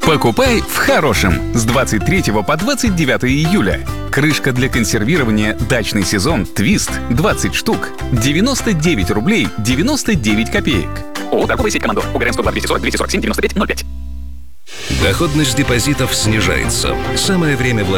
Покупай в хорошем с 23 по 29 июля. Крышка для консервирования «Дачный сезон» «Твист» 20 штук. 99 рублей 99 копеек. ООО «Торговая сеть Командор». УГРН 102 240 247 95 05. Доходность депозитов снижается. Самое время